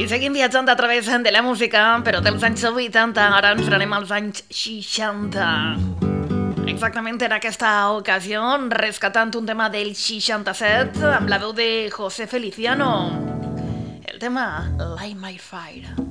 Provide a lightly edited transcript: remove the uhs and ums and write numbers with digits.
I seguim viatjant a través de la música, però dels anys 80, ara ens anem als anys 60. Exactament en aquesta ocasió, rescatant un tema del 67 amb la veu de José Feliciano. El tema Light My Fire.